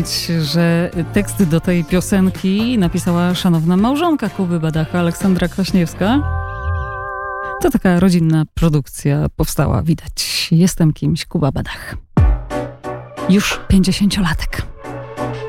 Że tekst do tej piosenki napisała szanowna małżonka Kuby Badacha, Aleksandra Kwaśniewska. To taka rodzinna produkcja powstała, widać. Jestem kimś, Kuba Badach. Już 50-latek.